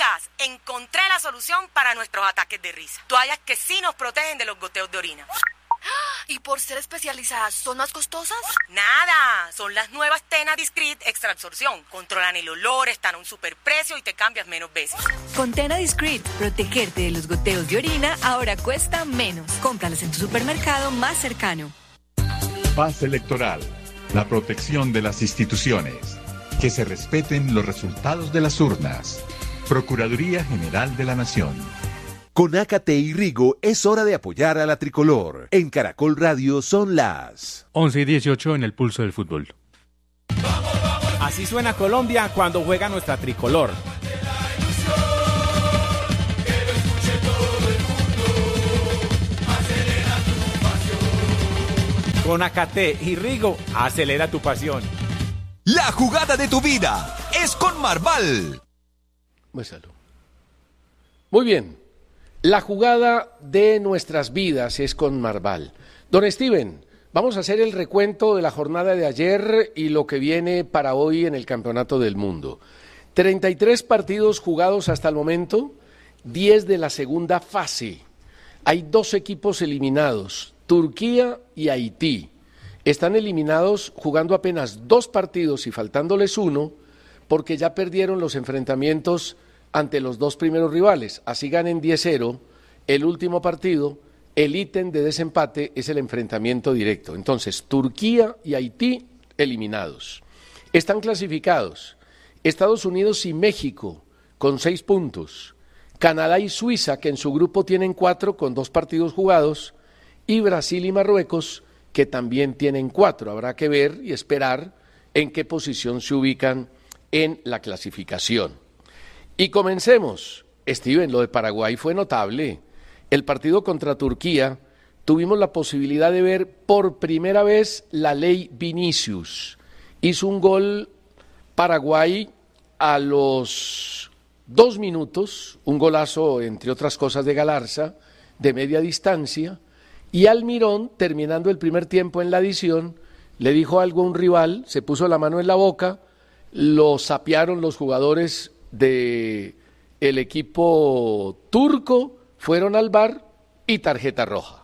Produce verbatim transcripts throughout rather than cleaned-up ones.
estás? Encontré la solución para nuestros ataques de risa. Toallas que sí nos protegen de los goteos de orina. ¿Y por ser especializadas, son más costosas? Nada, son las nuevas Tena Discreet Extra Absorción. Controlan el olor, están a un superprecio y te cambias menos veces. Con Tena Discreet, protegerte de los goteos de orina ahora cuesta menos. Cómpralas en tu supermercado más cercano. Paz electoral, la protección de las instituciones. Que se respeten los resultados de las urnas. Procuraduría General de la Nación. Con Ácate y Rigo es hora de apoyar a la tricolor. En Caracol Radio son las once y dieciocho en el pulso del fútbol. Así suena Colombia cuando juega nuestra tricolor. Con Ácate y Rigo, acelera tu pasión. La jugada de tu vida es con Marval. Muy bien. La jugada de nuestras vidas es con Marval. Don Steven, vamos a hacer el recuento de la jornada de ayer y lo que viene para hoy en el Campeonato del Mundo. treinta y tres partidos jugados hasta el momento, diez de la segunda fase. Hay dos equipos eliminados, Turquía y Haití. Están eliminados jugando apenas dos partidos y faltándoles uno, porque ya perdieron los enfrentamientos ante los dos primeros rivales. Así ganen diez cero, el último partido, el ítem de desempate es el enfrentamiento directo. Entonces, Turquía y Haití eliminados. Están clasificados Estados Unidos y México con seis puntos, Canadá y Suiza, que en su grupo tienen cuatro con dos partidos jugados, y Brasil y Marruecos, que también tienen cuatro. Habrá que ver y esperar en qué posición se ubican en la clasificación. Y comencemos. Steven, lo de Paraguay fue notable. El partido contra Turquía, tuvimos la posibilidad de ver por primera vez la ley Vinicius. Hizo un gol Paraguay a los dos minutos, un golazo, entre otras cosas, de Galarza, de media distancia, y Almirón, terminando el primer tiempo en la adición, le dijo algo a un rival, se puso la mano en la boca, lo sapearon los jugadores de el equipo turco, fueron al V A R y tarjeta roja.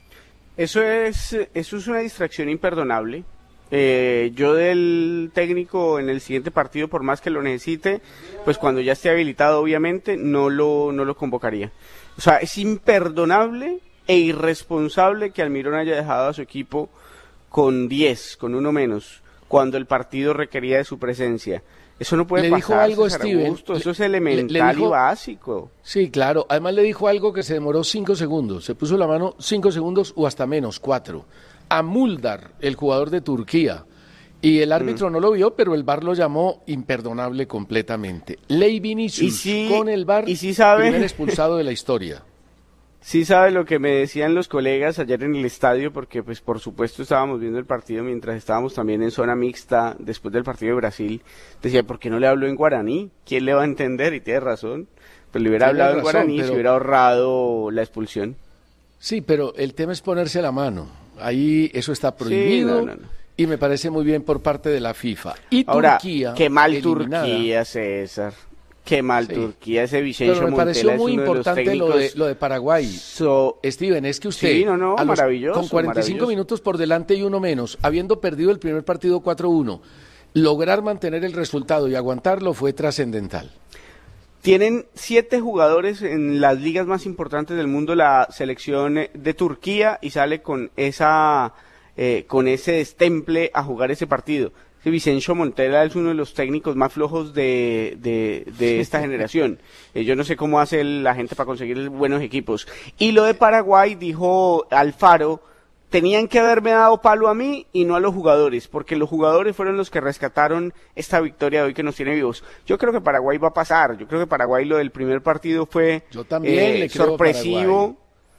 Eso es, eso es una distracción imperdonable. Eh, yo del técnico en el siguiente partido, por más que lo necesite, pues cuando ya esté habilitado, obviamente, no lo, no lo convocaría. O sea, es imperdonable e irresponsable que Almirón haya dejado a su equipo con diez, con uno menos, cuando el partido requería de su presencia. Eso no puede le pasar, dijo algo César Steven, Augusto, eso le, es elemental le, le dijo, y básico. Sí, claro, además le dijo algo que se demoró cinco segundos, se puso la mano cinco segundos o hasta menos, cuatro. A Muldar, el jugador de Turquía, y el árbitro mm. no lo vio, pero el V A R lo llamó imperdonable completamente. Ley Vinicius, sí, con el V A R, y sí sabe, primer expulsado de la historia. Sí sabe lo que me decían los colegas ayer en el estadio, porque pues por supuesto estábamos viendo el partido mientras estábamos también en zona mixta después del partido de Brasil. Decía, ¿por qué no le habló en guaraní? ¿Quién le va a entender? Y tiene razón, pues le hubiera hablado razón, en guaraní, pero... se hubiera ahorrado la expulsión. Sí, pero el tema es ponerse la mano, ahí eso está prohibido. Sí, no, no, no. Y me parece muy bien por parte de la FIFA. Y ahora, Turquía, qué mal eliminada. Turquía, César. Qué mal sí. Turquía, ese Vicencio Pero me pareció Montella muy es uno importante de los lo, de, lo de Paraguay. So... Steven, es que usted, sí, no, no, a los, maravilloso, con cuarenta y cinco minutos por delante y uno menos, habiendo perdido el primer partido cuatro uno, lograr mantener el resultado y aguantarlo fue trascendental. Tienen siete jugadores en las ligas más importantes del mundo, la selección de Turquía, y sale con esa eh, con ese destemple a jugar ese partido. Vicencio Montella es uno de los técnicos más flojos de, de, de esta generación. Eh, yo no sé cómo hace la gente para conseguir buenos equipos. Y lo de Paraguay, dijo Alfaro, tenían que haberme dado palo a mí y no a los jugadores, porque los jugadores fueron los que rescataron esta victoria de hoy que nos tiene vivos. Yo creo que Paraguay va a pasar. Yo creo que Paraguay, lo del primer partido fue yo también eh, le creo sorpresivo.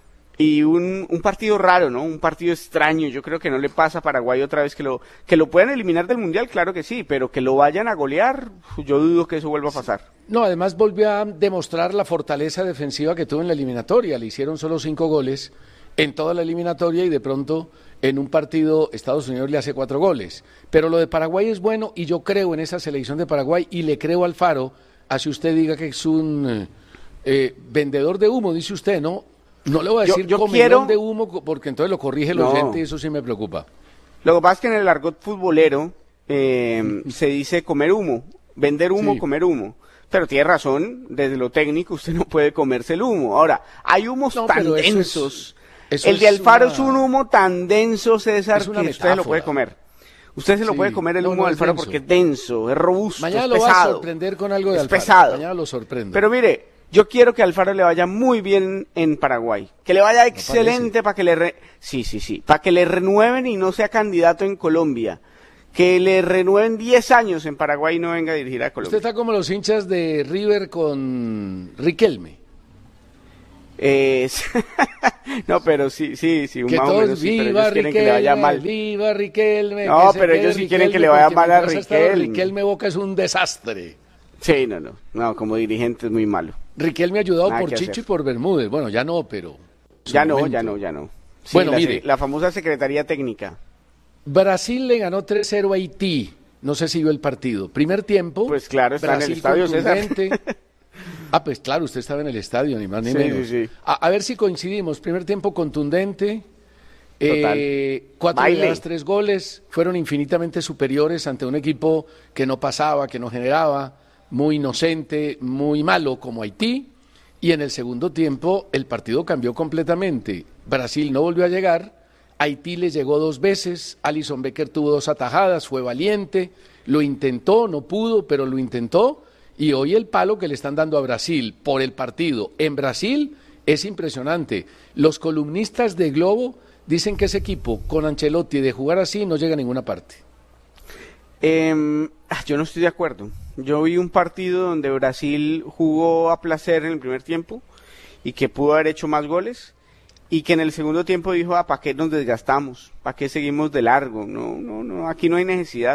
Y un, un partido raro, ¿no? Un partido extraño. Yo creo que no le pasa a Paraguay otra vez que lo que lo puedan eliminar del Mundial, claro que sí, pero que lo vayan a golear, yo dudo que eso vuelva a pasar. No, además volvió a demostrar la fortaleza defensiva que tuvo en la eliminatoria. Le hicieron solo cinco goles en toda la eliminatoria y de pronto en un partido Estados Unidos le hace cuatro goles. Pero lo de Paraguay es bueno y yo creo en esa selección de Paraguay y le creo al Alfaro así usted diga que es un eh, vendedor de humo, dice usted, ¿no? No le voy a decir yo, yo comedor quiero... de humo, porque entonces lo corrige el no. oyente y eso sí me preocupa. Lo que pasa es que en el argot futbolero eh, se dice comer humo, vender humo, sí. comer humo. Pero tiene razón, desde lo técnico usted no puede comerse el humo. Ahora, hay humos no, tan densos. Es, el de Alfaro una... es un humo tan denso, César, que metáfora. Usted lo puede comer. Usted se lo sí. puede comer el humo no, no de Alfaro porque es denso, es robusto, Mañana es lo pesado. va a sorprender con algo de es Alfaro. pesado. Mañana lo sorprende. Pero mire, yo quiero que a Alfaro le vaya muy bien en Paraguay. Que le vaya excelente para que le... Re... Sí, sí, sí. Para que le renueven y no sea candidato en Colombia. Que le renueven diez años en Paraguay y no venga a dirigir a Colombia. Usted está como los hinchas de River con Riquelme. Eh, no, pero sí, sí, sí, que más todos, o menos sí, pero ellos Riquelme, quieren que le vaya mal. Viva Riquelme. No, pero ellos sí Riquelme, quieren que le vaya mal a Riquelme. Riquelme Boca es un desastre. Sí, no, no, no, como dirigente es muy malo. Riquelme ayudado Nada por Chicho hacer. y por Bermúdez. Bueno, ya no, pero... Ya no, ya no, ya no. Sí, bueno, la, mire. La famosa Secretaría Técnica. Brasil le ganó tres cero a Haití. No sé si vio el partido. Primer tiempo. Pues claro, está Brasil en el estadio, César. Ah, pues claro, usted estaba en el estadio, ni más ni sí, menos. Sí, sí. A, a ver si coincidimos. Primer tiempo contundente. Eh, cuatro llegadas, tres goles. Fueron infinitamente superiores ante un equipo que no pasaba, que no generaba, muy inocente, muy malo como Haití. Y en el segundo tiempo el partido cambió completamente. Brasil no volvió a llegar. Haití le llegó dos veces, Alison Becker tuvo dos atajadas, fue valiente, lo intentó, no pudo, pero lo intentó, y hoy el palo que le están dando a Brasil por el partido en Brasil es impresionante. Los columnistas de Globo dicen que ese equipo con Ancelotti de jugar así no llega a ninguna parte. Eh, yo no estoy de acuerdo. Yo vi un partido donde Brasil jugó a placer en el primer tiempo y que pudo haber hecho más goles. Y que en el segundo tiempo dijo, ah, ¿para qué nos desgastamos? ¿Para qué seguimos de largo? No, no, no, aquí no hay necesidad.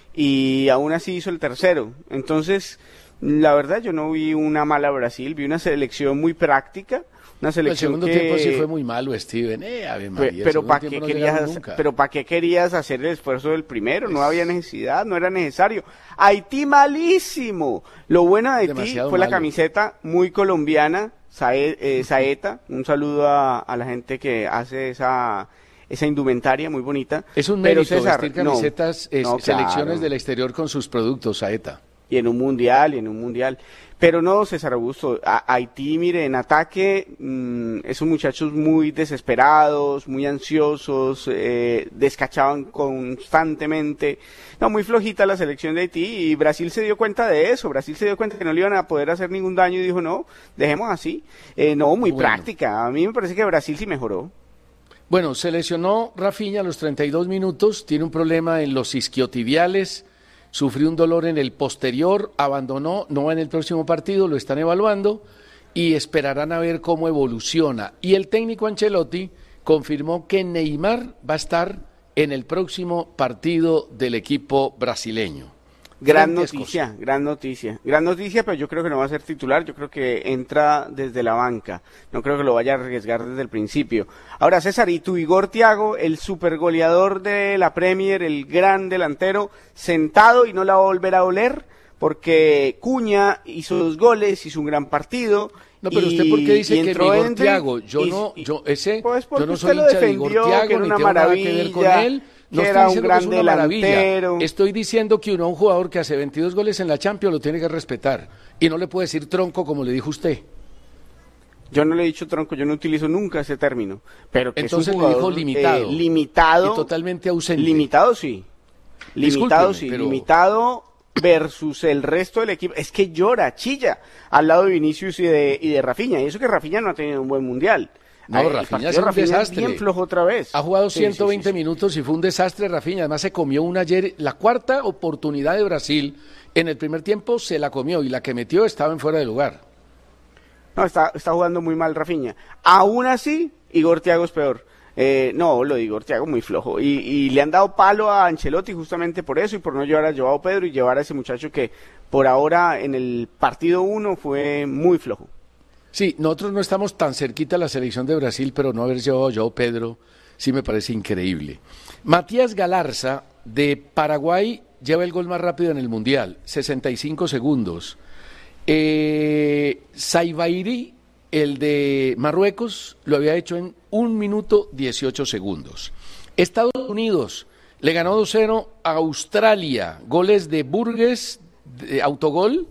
Y aún así hizo el tercero. Entonces, la verdad, yo no vi una mala Brasil, vi una selección muy práctica, una selección el segundo que... tiempo sí fue muy malo, Steven. Eh, Ave María, pero ¿para qué, no querías, pero ¿para qué querías hacer el esfuerzo del primero? No había necesidad, no era necesario. Haití malísimo. Lo bueno de Haití Demasiado fue malo. La camiseta muy colombiana, Sae, eh, Saeta, un saludo a, a la gente que hace esa esa indumentaria muy bonita. Es un pero mérito César, vestir camisetas, no, es, no, selecciones claro. del exterior con sus productos, Saeta. Y en un mundial, y en un mundial. Pero no, César Augusto, a, Haití, mire, en ataque, mmm, esos muchachos muy desesperados, muy ansiosos, eh, descachaban constantemente. No, muy flojita la selección de Haití, y Brasil se dio cuenta de eso. Brasil se dio cuenta que no le iban a poder hacer ningún daño y dijo, no, dejemos así. Eh, no, muy Bueno. práctica. A mí me parece que Brasil sí mejoró. Bueno, se lesionó Rafinha a los treinta y dos minutos, tiene un problema en los isquiotibiales, sufrió un dolor en el posterior, abandonó, no va en el próximo partido, lo están evaluando y esperarán a ver cómo evoluciona. Y el técnico Ancelotti confirmó que Neymar va a estar en el próximo partido del equipo brasileño. Gran Grandes noticia, cosas. gran noticia, gran noticia, pero yo creo que no va a ser titular, yo creo que entra desde la banca, no creo que lo vaya a arriesgar desde el principio. Ahora César, y tu Igor Thiago, el super goleador de la Premier, el gran delantero, sentado y no la va a volver a oler, porque Cuña hizo dos goles, hizo un gran partido. No, pero y, usted por qué dice que entró Igor Endrick, Thiago, yo y, no, yo ese, pues yo no usted soy lo hincha de Igor defendió, que Thiago, era ni una tengo nada que ver con maravilla, él. No que estoy era un diciendo gran que es una maravilla. delantero. Estoy diciendo que uno a un jugador que hace veintidós goles en la Champions lo tiene que respetar. Y no le puede decir tronco como le dijo usted. Yo no le he dicho tronco, yo no utilizo nunca ese término. Pero que Entonces es un le dijo jugador, limitado. eh, limitado. Y totalmente ausente. Limitado sí. Limitado Discúlpeme, sí. pero- Limitado versus el resto del equipo. Es que llora, chilla al lado de Vinicius y de, y de Rafinha. Y eso que Rafinha no ha tenido un buen mundial. No, El Rafinha partido es de un Rafinha desastre. bien flojo otra vez. Ha jugado Sí, ciento veinte sí, sí, sí. minutos y fue un desastre Rafinha. Además se comió una ayer, la cuarta oportunidad de Brasil en el primer tiempo se la comió y la que metió estaba en fuera de lugar. No, está, está jugando muy mal Rafinha. Aún así, Igor Thiago es peor. Eh, no, lo de Igor Thiago muy flojo. Y, y le han dado palo a Ancelotti justamente por eso y por no llevar a Joao Pedro y llevar a ese muchacho que por ahora en el partido uno fue muy flojo. Sí, nosotros no estamos tan cerquita a la selección de Brasil, pero no haber llevado a Joao Pedro sí me parece increíble. Matías Galarza, de Paraguay, lleva el gol más rápido en el Mundial, sesenta y cinco segundos. Eh, Saibairi, el de Marruecos, lo había hecho en un minuto dieciocho segundos. Estados Unidos le ganó dos cero a Australia, goles de Burgess, de autogol,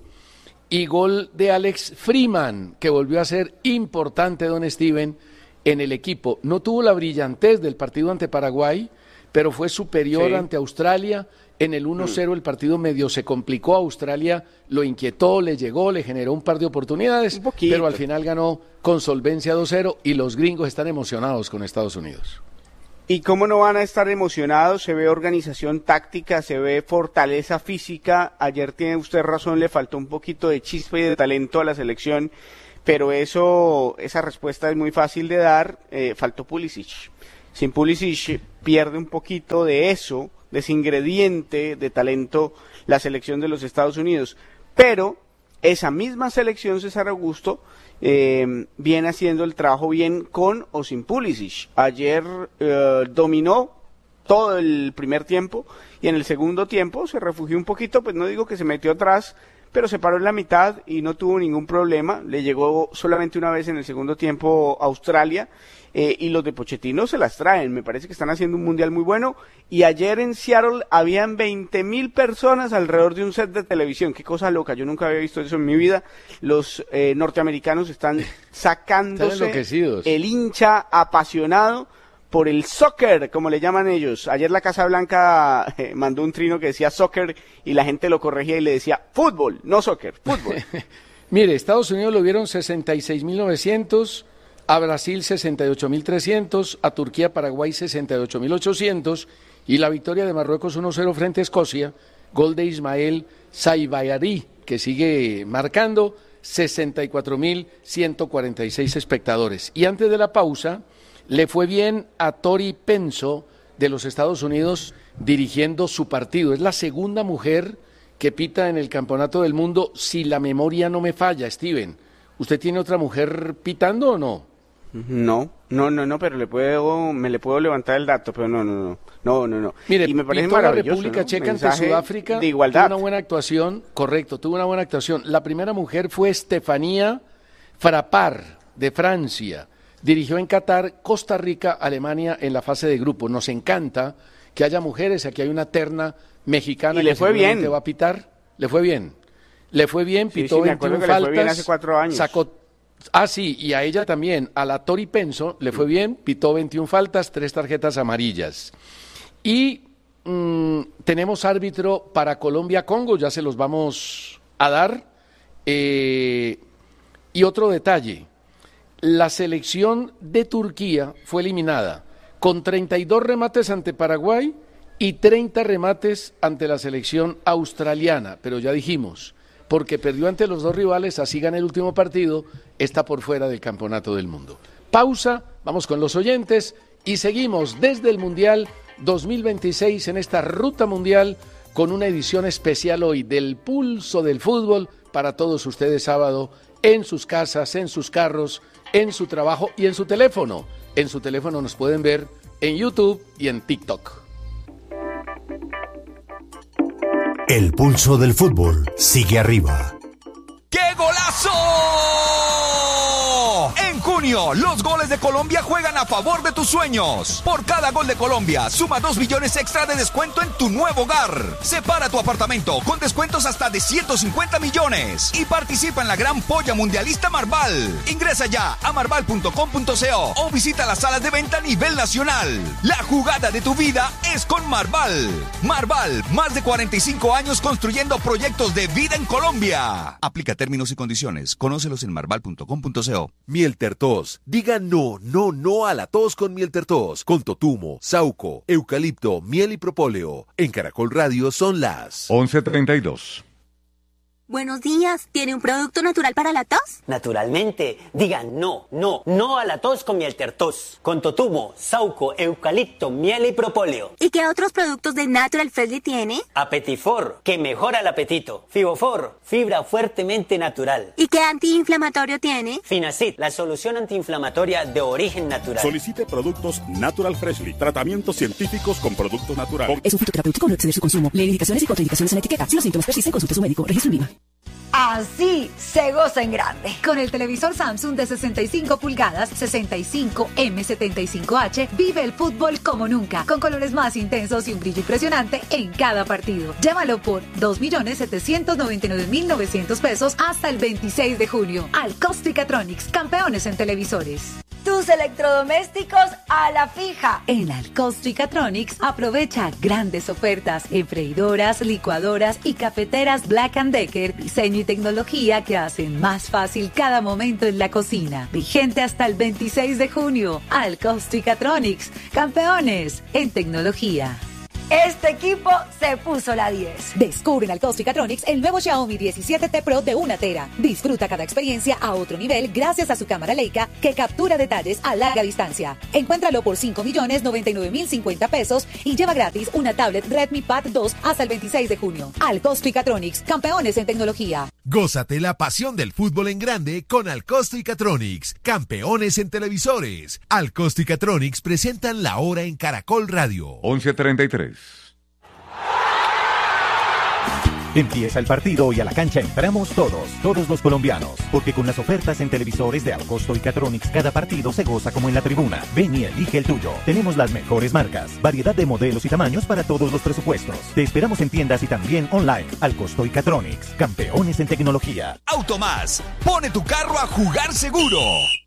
y gol de Alex Freeman, que volvió a ser importante, don Steven, en el equipo. No tuvo la brillantez del partido ante Paraguay, pero fue superior sí. ante Australia. En el uno cero el partido medio se complicó, Australia lo inquietó, le llegó, le generó un par de oportunidades, pero al final ganó con solvencia dos cero y los gringos están emocionados con Estados Unidos. ¿Y cómo no van a estar emocionados? Se ve organización táctica, se ve fortaleza física. Ayer tiene usted razón, le faltó un poquito de chispa y de talento a la selección, pero eso, esa respuesta es muy fácil de dar. Eh, faltó Pulisic. Sin Pulisic pierde un poquito de eso, de ese ingrediente de talento, la selección de los Estados Unidos. Pero esa misma selección, César Augusto, eh, viene haciendo el trabajo bien con o sin Pulisic. Ayer eh, dominó todo el primer tiempo y en el segundo tiempo se refugió un poquito, pues no digo que se metió atrás, pero se paró en la mitad y no tuvo ningún problema. Le llegó solamente una vez en el segundo tiempo a Australia. Eh, y los de Pochettino se las traen, me parece que están haciendo un mundial muy bueno, y ayer en Seattle habían veinte mil personas alrededor de un set de televisión, qué cosa loca, yo nunca había visto eso en mi vida. Los eh, norteamericanos están sacándose están el hincha apasionado por el soccer, como le llaman ellos. Ayer la Casa Blanca eh, mandó un trino que decía soccer y la gente lo corregía y le decía fútbol, no soccer, fútbol. Mire, Estados Unidos lo vieron sesenta y seis mil novecientos, a Brasil sesenta y ocho mil trescientos, a Turquía, Paraguay sesenta y ocho mil ochocientos y la victoria de Marruecos uno cero frente a Escocia, gol de Ismael Saibayari, que sigue marcando, sesenta y cuatro mil ciento cuarenta y seis espectadores. Y antes de la pausa, le fue bien a Tori Penso de los Estados Unidos dirigiendo su partido. Es la segunda mujer que pita en el Campeonato del Mundo, si la memoria no me falla, Steven. ¿Usted tiene otra mujer pitando o no? No, no, no, no, pero le puedo, me le puedo levantar el dato, pero no, no, no, no, no, no. Mire, y me parece pitó la maravilloso, República ¿no? Checa ante Mensaje Sudáfrica, de igualdad. tuvo una buena actuación, correcto, tuvo una buena actuación. La primera mujer fue Estefanía Frappart, de Francia. Dirigió en Qatar, Costa Rica, Alemania en la fase de grupo. Nos encanta que haya mujeres, aquí hay una terna mexicana y le que fue bien. va a pitar. Le fue bien. Le fue bien, pitó sí, sí, veintiuna que faltas. le fue bien hace cuatro años. Sacó, ah, sí, y a ella también, a la Tori Penso, le fue bien, pitó veintiuna faltas, tres tarjetas amarillas. Y mmm, tenemos árbitro para Colombia-Congo, ya se los vamos a dar. Eh, y otro detalle. La selección de Turquía fue eliminada con treinta y dos remates ante Paraguay y treinta remates ante la selección australiana, pero ya dijimos, porque perdió ante los dos rivales, así gana el último partido, está por fuera del Campeonato del Mundo. Pausa, vamos con los oyentes y seguimos desde el Mundial dos mil veintiséis en esta ruta mundial con una edición especial hoy del Pulso del Fútbol para todos ustedes sábado en sus casas, en sus carros, en su trabajo y en su teléfono. En su teléfono nos pueden ver en YouTube y en TikTok. El pulso del fútbol sigue arriba. ¡Qué golazo! En junio, los goles de Colombia juegan a favor de tus sueños. Por cada gol de Colombia, suma dos millones extra de descuento en tu nuevo hogar. Separa tu apartamento con descuentos hasta de ciento cincuenta millones. Y participa en la gran polla mundialista Marval. Ingresa ya a marval punto com punto co o visita las salas de venta a nivel nacional. La jugada de tu vida es con Marval. Marval, más de cuarenta y cinco años construyendo proyectos de vida en Colombia. Aplica términos y condiciones. Conócelos en marval punto com punto co. Mieltertos. Diga no, no, no a la tos con Mieltertos. Con totumo, sauco, eucalipto, miel y propóleo. En Caracol Radio son las once treinta y dos. Buenos días, ¿tiene un producto natural para la tos? Naturalmente, digan no, no, no a la tos con Mieltertos. Con totumo, sauco, eucalipto, miel y propóleo. ¿Y qué otros productos de Natural Freshly tiene? Apetifor, que mejora el apetito. Fibofor, fibra fuertemente natural. ¿Y qué antiinflamatorio tiene? Finacid, la solución antiinflamatoria de origen natural. Solicite productos Natural Freshly, tratamientos científicos con productos naturales. Es un fitoterapéutico, no exceder su consumo. Lee indicaciones y contraindicaciones en la etiqueta. Si los síntomas persisten, consulte a su médico. Registro en Viva. Así se goza en grande. Con el televisor Samsung de sesenta y cinco pulgadas, sesenta y cinco eme setenta y cinco hache, vive el fútbol como nunca, con colores más intensos y un brillo impresionante en cada partido. Llévalo por dos millones setecientos noventa y nueve mil novecientos pesos hasta el veintiséis de junio. Alcosticatronics, campeones en televisores. Tus electrodomésticos a la fija. En Alcosticatronics aprovecha grandes ofertas en freidoras, licuadoras y cafeteras Black and Decker, diseño y tecnología que hacen más fácil cada momento en la cocina. Vigente hasta el veintiséis de junio. Alcosticatronics, campeones en tecnología. Este equipo se puso la diez. Descubre en Alcosticatronics el nuevo Xiaomi diecisiete T Pro de una tera. Disfruta cada experiencia a otro nivel gracias a su cámara Leica que captura detalles a larga distancia. Encuéntralo por cinco millones noventa y nueve mil cincuenta pesos y lleva gratis una tablet Redmi Pad dos hasta el veintiséis de junio. Alcosticatronics, campeones en tecnología. Gózate la pasión del fútbol en grande con Alcosticatronics, campeones en televisores. Alcosticatronics presentan la hora en Caracol Radio. once treinta y tres. Empieza el partido y a la cancha entramos todos, todos los colombianos, porque con las ofertas en televisores de Alcosticatronics cada partido se goza como en la tribuna. Ven y elige el tuyo. Tenemos las mejores marcas, variedad de modelos y tamaños para todos los presupuestos. Te esperamos en tiendas y también online. Alcosticatronics, campeones en tecnología. Automás, pone tu carro a jugar seguro.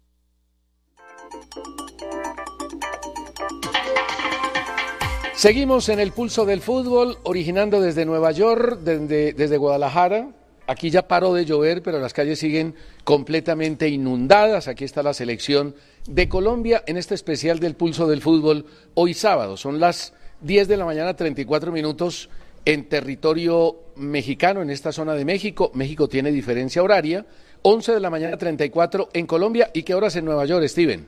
Seguimos en el pulso del fútbol, originando desde Nueva York, desde, desde Guadalajara. Aquí ya paró de llover, pero las calles siguen completamente inundadas. Aquí está la selección de Colombia en este especial del pulso del fútbol hoy sábado. Son las diez de la mañana, treinta y cuatro minutos en territorio mexicano, en esta zona de México. México tiene diferencia horaria. once de la mañana, treinta y cuatro en Colombia. ¿Y qué horas en Nueva York, Steven?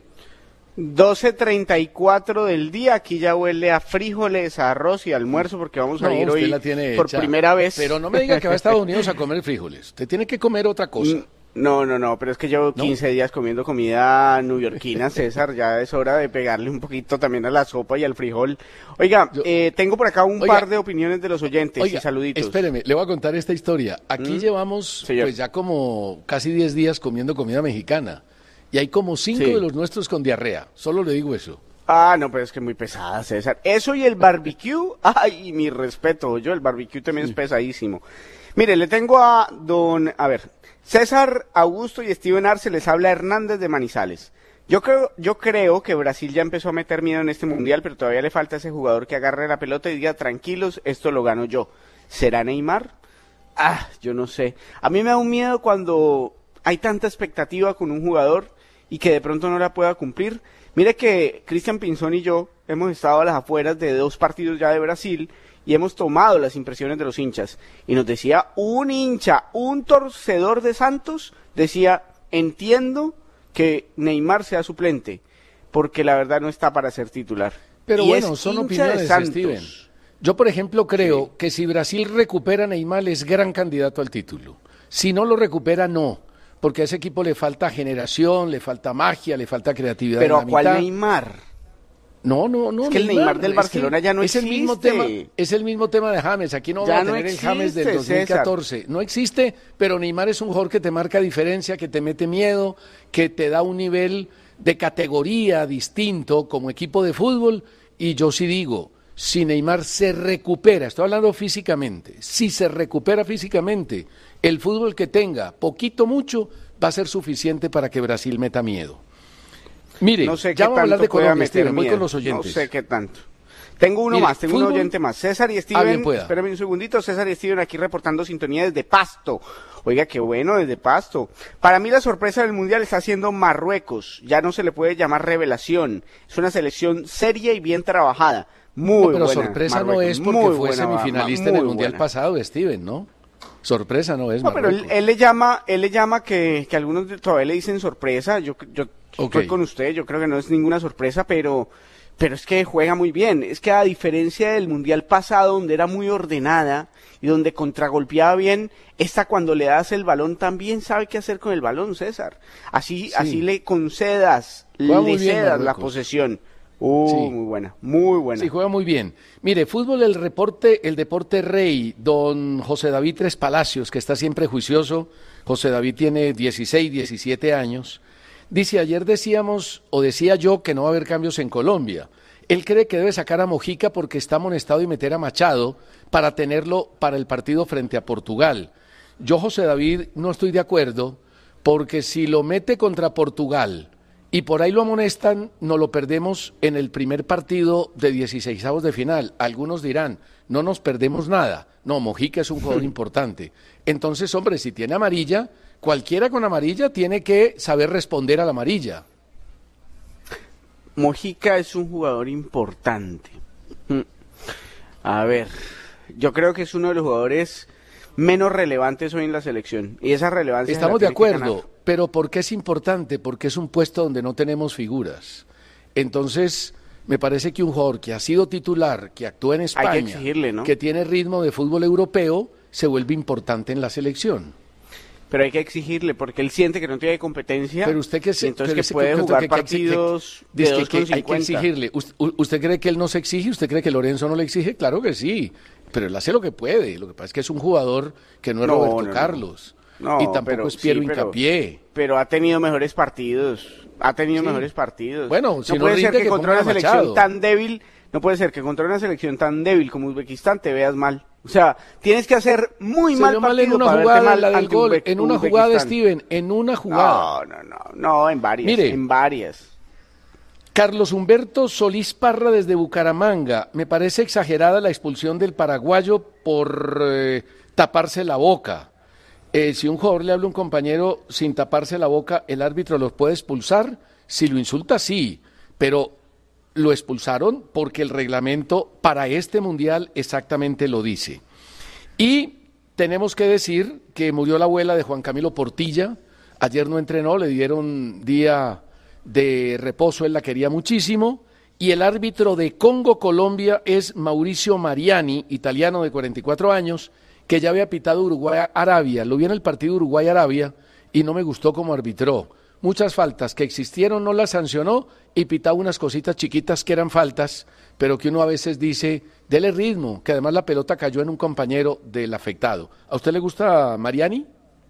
doce treinta y cuatro del día, aquí ya huele a frijoles, a arroz y almuerzo porque vamos a no, ir hoy la tiene por hecha. primera vez. Pero no me diga que va a Estados Unidos a comer frijoles, usted tiene que comer otra cosa. No, no, no, pero es que llevo quince ¿No? días comiendo comida neoyorquina, César, ya es hora de pegarle un poquito también a la sopa y al frijol. Oiga, Yo, eh, tengo por acá un oiga, par de opiniones de los oyentes oiga, y saluditos. Espéreme, le voy a contar esta historia. Aquí ¿Mm? llevamos Señor. pues ya como casi diez días comiendo comida mexicana. Y hay como cinco sí. de los nuestros con diarrea. Solo le digo eso. Ah, no, pero es que es muy pesada, César. Eso y el barbecue, ay, mi respeto, yo el barbecue también sí. es pesadísimo. Mire, le tengo a don, a ver, César Augusto y Steven Arce, les habla Hernández de Manizales. Yo creo, yo creo que Brasil ya empezó a meter miedo en este mundial, pero todavía le falta ese jugador que agarre la pelota y diga, tranquilos, esto lo gano yo. ¿Será Neymar? Ah, yo no sé. A mí me da un miedo cuando hay tanta expectativa con un jugador y que de pronto no la pueda cumplir. Mire que Cristian Pinzón y yo hemos estado a las afueras de dos partidos ya de Brasil y hemos tomado las impresiones de los hinchas. Y nos decía un hincha, un torcedor de Santos, decía, entiendo que Neymar sea suplente, porque la verdad no está para ser titular. Pero y bueno, son opiniones, Steven. Yo, por ejemplo, creo sí. que si Brasil recupera a Neymar es gran candidato al título. Si no lo recupera, no. Porque a ese equipo le falta generación, le falta magia, le falta creatividad. Pero en la ¿a cuál mitad. Neymar? No, no, no. Es que el Neymar, Neymar del Barcelona ya no es existe. El mismo tema, es el mismo tema de James. Aquí no ya va a no tener existe, el James del dos mil catorce. César. No existe, pero Neymar es un jugador que te marca diferencia, que te mete miedo, que te da un nivel de categoría distinto como equipo de fútbol. Y yo sí digo, si Neymar se recupera, estoy hablando físicamente, si se recupera físicamente, el fútbol que tenga, poquito, mucho, va a ser suficiente para que Brasil meta miedo. Mire, no sé ya vamos a hablar de Colombia, Steven, voy con los oyentes. No sé qué tanto. Tengo uno Mire, más, tengo fútbol, un oyente más. César y Steven, ah, espérame un segundito, César y Steven aquí reportando sintonía desde Pasto. Oiga, qué bueno, desde Pasto. Para mí la sorpresa del Mundial está siendo Marruecos. Ya no se le puede llamar revelación. Es una selección seria y bien trabajada. Muy no, pero buena, sorpresa Marruecos, no es porque fue buena, semifinalista en el Mundial buena. pasado, Steven, ¿no? Sorpresa no es, no, pero él, él le llama, él le llama que, que algunos todavía le dicen sorpresa. Yo, yo okay. estoy con usted, yo creo que no es ninguna sorpresa, pero, pero es que juega muy bien. Es que a diferencia del Mundial pasado, donde era muy ordenada y donde contragolpeaba bien, esta cuando le das el balón también sabe qué hacer con el balón, César. Así, sí. así le concedas, juega le cedas la posesión. Uh, Sí. muy buena, muy buena. Sí, juega muy bien. Mire, fútbol, el reporte, el deporte rey, don José David Tres Palacios, que está siempre juicioso. José David tiene dieciséis, diecisiete años. Dice, ayer decíamos, o decía yo, que no va a haber cambios en Colombia. Él cree que debe sacar a Mojica porque está amonestado y meter a Machado para tenerlo para el partido frente a Portugal. Yo, José David, no estoy de acuerdo, porque si lo mete contra Portugal y por ahí lo amonestan, nos lo perdemos en el primer partido de dieciseisavos de final. Algunos dirán, no nos perdemos nada. No, Mojica es un jugador importante. Entonces, hombre, si tiene amarilla, cualquiera con amarilla tiene que saber responder a la amarilla. Mojica es un jugador importante. Mm. A ver, yo creo que es uno de los jugadores menos relevantes hoy en la selección. Y esa relevancia... Estamos se de la tiene que acuerdo, ganar. pero ¿por qué es importante? Porque es un puesto donde no tenemos figuras. Entonces, me parece que un jugador que ha sido titular, que actúa en España, Hay que exigirle, ¿no? que tiene ritmo de fútbol europeo, se vuelve importante en la selección. Pero hay que exigirle porque él siente que no tiene competencia. Pero usted que y se, entonces pero que se- puede que- jugar que- que- partidos que- de dice dos que con hay que cincuenta. exigirle. ¿Usted, ¿Usted cree que él no se exige? ¿Usted cree que Lorenzo no le exige? Claro que sí, pero él hace lo que puede. Lo que pasa es que es un jugador que no es No, Roberto no, no. Carlos. No, y tampoco pero es Piero sí, pero- Hincapié. Pero ha tenido mejores partidos. Ha tenido Sí. mejores partidos. Bueno, si no puede ser rinde, que que contra ponga una a selección Machado. tan débil, no puede ser que contra una selección tan débil como Uzbekistán te veas mal. O sea, tienes que hacer muy Se mal vio mal partido en una para verte jugada mal la del ante gol, Uzbe- en una jugada, Uzbekistán. Steven, en una jugada. No, no, no, no, en varias, Mire. en varias. Carlos Humberto Solís Parra desde Bucaramanga. Me parece exagerada la expulsión del paraguayo por eh, taparse la boca. Eh, si un jugador le habla a un compañero sin taparse la boca, ¿el árbitro los puede expulsar? Si lo insulta, sí, pero lo expulsaron porque el reglamento para este mundial exactamente lo dice. Y tenemos que decir que murió la abuela de Juan Camilo Portilla. Ayer no entrenó, le dieron día de reposo, él la quería muchísimo. Y el árbitro de Congo-Colombia es Mauricio Mariani, italiano de cuarenta y cuatro años, que ya había pitado Uruguay-Arabia. Lo vi en el partido Uruguay-Arabia y no me gustó cómo arbitró. Muchas faltas que existieron no las sancionó y pitaba unas cositas chiquitas que eran faltas, pero que uno a veces dice, dele ritmo, que además la pelota cayó en un compañero del afectado. ¿A usted le gusta Mariani?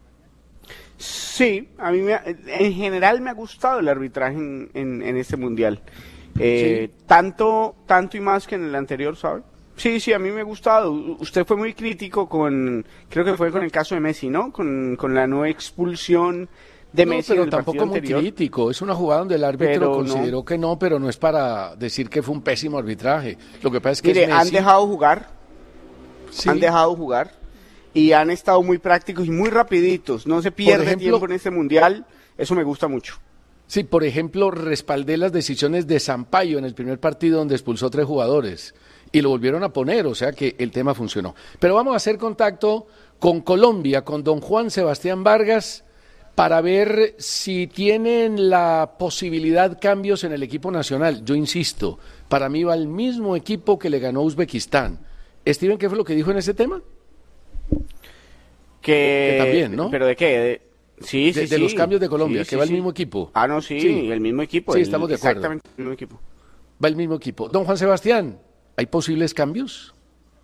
Sí, a mí me ha- en general me ha gustado el arbitraje en, en, en este mundial. Eh, Tanto, tanto y más que en el anterior, ¿sabe? Sí, sí, a mí me ha gustado. U- Usted fue muy crítico con, creo que fue con el caso de Messi, ¿no? Con, con la no expulsión de No, Messi pero en el tampoco partido muy anterior. crítico. Es una jugada donde el árbitro Pero no. consideró que no, pero no es para decir que fue un pésimo arbitraje. Lo que pasa es que Mire, es han Messi. dejado jugar, Sí. han dejado jugar y han estado muy prácticos y muy rapiditos. No se pierde ejemplo- tiempo en este mundial. Eso me gusta mucho. Sí, por ejemplo, respaldé las decisiones de Sampaio en el primer partido donde expulsó tres jugadores y lo volvieron a poner, o sea que el tema funcionó. Pero vamos a hacer contacto con Colombia, con don Juan Sebastián Vargas, para ver si tienen la posibilidad cambios en el equipo nacional. Yo insisto, para mí va el mismo equipo que le ganó a Uzbekistán. Steven, ¿qué fue lo que dijo en ese tema? Que, Que también, ¿no? ¿Pero de qué? De- sí, De- sí, de sí. los cambios de Colombia, Sí, que sí, va el sí. mismo equipo. Ah, no, sí, Sí. el mismo equipo. Sí, el- estamos de acuerdo. Exactamente el mismo equipo. Va el mismo equipo. Don Juan Sebastián, ¿hay posibles cambios?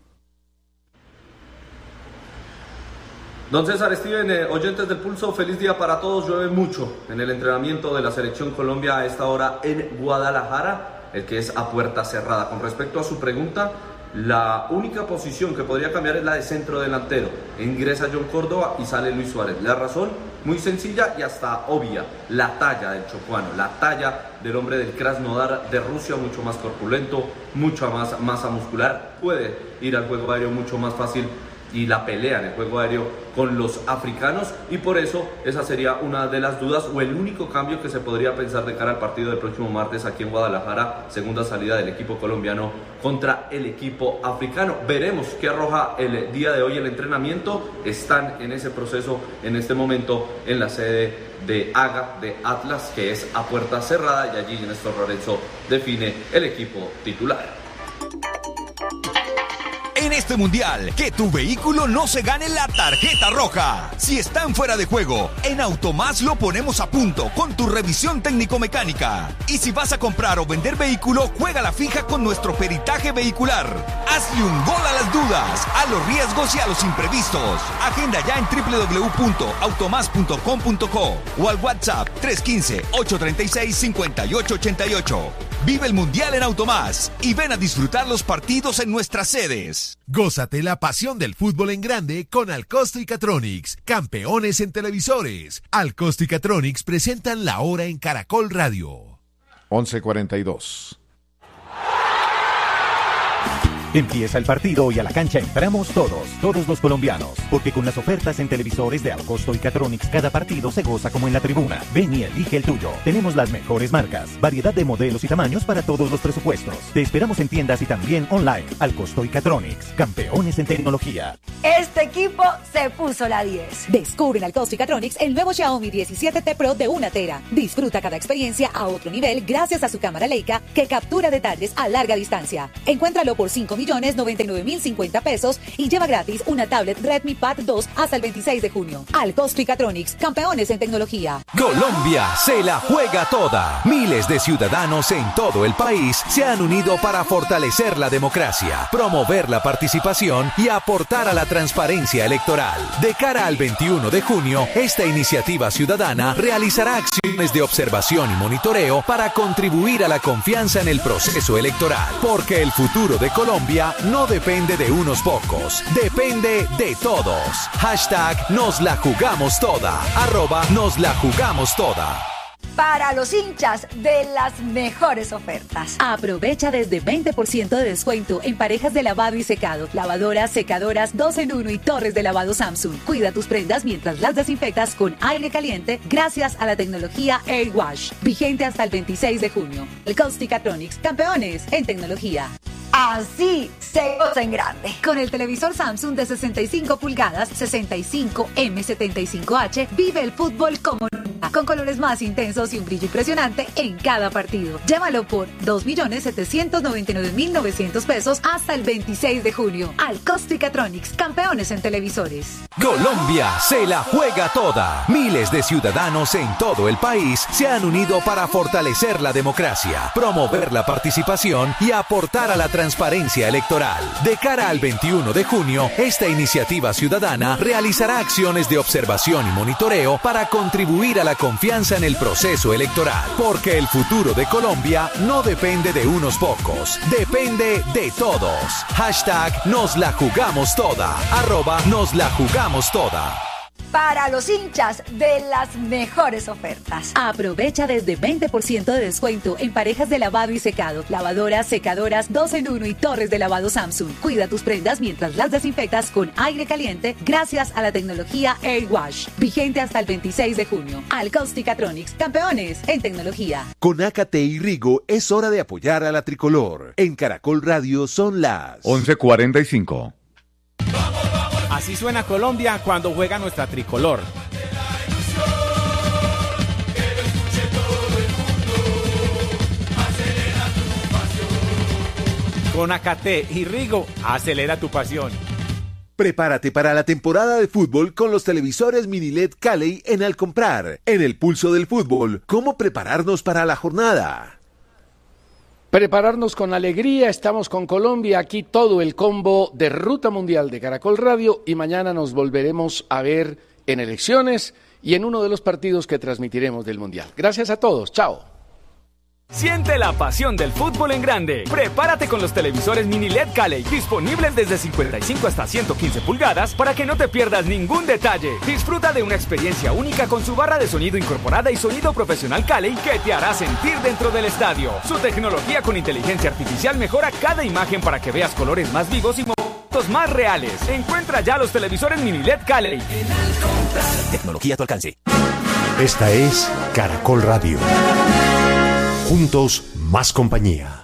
Don César, Steven, eh, oyentes del Pulso, feliz día para todos. Llueve mucho en el entrenamiento de la Selección Colombia a esta hora en Guadalajara, el que es a puerta cerrada. Con respecto a su pregunta, la única posición que podría cambiar es la de centro delantero. Ingresa John Córdoba y sale Luis Suárez. La razón, muy sencilla y hasta obvia, la talla del chocuano, la talla del hombre del Krasnodar de Rusia, mucho más corpulento, mucha más masa muscular, puede ir al juego aéreo mucho más fácil y la pelea en el juego aéreo con los africanos, y por eso esa sería una de las dudas o el único cambio que se podría pensar de cara al partido del próximo martes aquí en Guadalajara, segunda salida del equipo colombiano contra el equipo africano. Veremos qué arroja el día de hoy el entrenamiento. Están en ese proceso en este momento en la sede de AGA de Atlas, que es a puerta cerrada, y allí Néstor Lorenzo define el equipo titular. en este mundial, que tu vehículo no se gane la tarjeta roja. Si están fuera de juego, en Automás lo ponemos a punto con tu revisión técnico-mecánica. Y si vas a comprar o vender vehículo, juega la fija con nuestro peritaje vehicular. Hazle un gol a las dudas, a los riesgos y a los imprevistos. Agenda ya en doble u doble u doble u punto automás punto com punto co o al WhatsApp tres uno cinco, ocho tres seis, cinco ocho ocho ocho. Vive el Mundial en Automás y ven a disfrutar los partidos en nuestras sedes. Gózate la pasión del fútbol en grande con Alcosto y Catronics, campeones en televisores. Alcosto y Catronics presentan la hora en Caracol Radio. once cuarenta y dos. Empieza el partido y a la cancha entramos todos, todos los colombianos, porque con las ofertas en televisores de Alcosto y Catronics cada partido se goza como en la tribuna. Ven y elige el tuyo. Tenemos las mejores marcas, variedad de modelos y tamaños para todos los presupuestos. Te esperamos en tiendas y también online. Alcosto y Catronics, campeones en tecnología. Este equipo se puso la diez. Descubre en Alcosto y Catronics el nuevo Xiaomi diecisiete T Pro de una tera. Disfruta cada experiencia a otro nivel gracias a su cámara Leica que captura detalles a larga distancia. Encuéntralo por cinco millones noventa y nueve mil cincuenta pesos y lleva gratis una tablet Redmi Pad dos hasta el veintiséis de junio. Alcosto y Catronics, campeones en tecnología. Colombia se la juega toda. Miles de ciudadanos en todo el país se han unido para fortalecer la democracia, promover la participación y aportar a la transparencia electoral. De cara al veintiuno de junio, esta iniciativa ciudadana realizará acciones de observación y monitoreo para contribuir a la confianza en el proceso electoral, porque el futuro de Colombia no depende de unos pocos, depende de todos. Hashtag nos la jugamos toda. Arroba nos la jugamos toda. Para los hinchas de las mejores ofertas. Aprovecha desde veinte por ciento de descuento en parejas de lavado y secado, lavadoras, secadoras, dos en uno y torres de lavado Samsung. Cuida tus prendas mientras las desinfectas con aire caliente gracias a la tecnología Air Wash. Vigente hasta el veintiséis de junio. Alcosto y Catronics, campeones en tecnología. Así se goza en grande. Con el televisor Samsung de sesenta y cinco pulgadas, sesenta y cinco eme setenta y cinco hache, vive el fútbol como nunca, con colores más intensos y un brillo impresionante en cada partido. Llévalo por dos millones setecientos noventa y nueve mil novecientos pesos hasta el veintiséis de junio. Alcosto y Catronics, campeones en televisores. Colombia se la juega toda. Miles de ciudadanos en todo el país se han unido para fortalecer la democracia, promover la participación y aportar a la transparencia electoral. De cara al veintiuno de junio, esta iniciativa ciudadana realizará acciones de observación y monitoreo para contribuir a la confianza en el proceso electoral, porque el futuro de Colombia no depende de unos pocos, depende de todos. Hashtag nos la jugamos toda. Arroba nos la jugamos toda. Para los hinchas de las mejores ofertas. Aprovecha desde veinte por ciento de descuento en parejas de lavado y secado, lavadoras, secadoras, dos en uno y torres de lavado Samsung. Cuida tus prendas mientras las desinfectas con aire caliente gracias a la tecnología Air Wash. Vigente hasta el veintiséis de junio. Alcosto y Catronics, campeones en tecnología. Con Acate y Rigo es hora de apoyar a la tricolor. En Caracol Radio son las once cuarenta y cinco. Así suena Colombia cuando juega nuestra tricolor. Con Acate y Rigo, acelera tu pasión. Prepárate para la temporada de fútbol con los televisores mini L E D Cali en Al Comprar. En el pulso del fútbol, ¿cómo prepararnos para la jornada? Prepararnos con alegría, estamos con Colombia, aquí todo el combo de Ruta Mundial de Caracol Radio y mañana nos volveremos a ver en elecciones y en uno de los partidos que transmitiremos del Mundial. Gracias a todos, chao. Siente la pasión del fútbol en grande. Prepárate con los televisores mini L E D Cali, disponibles desde cincuenta y cinco hasta ciento quince pulgadas para que no te pierdas ningún detalle. Disfruta de una experiencia única con su barra de sonido incorporada y sonido profesional Cali que te hará sentir dentro del estadio. Su tecnología con inteligencia artificial mejora cada imagen para que veas colores más vivos y momentos más reales. Encuentra ya los televisores mini L E D Cali. Tecnología a tu alcance. Esta es Caracol Radio. Juntos, más compañía.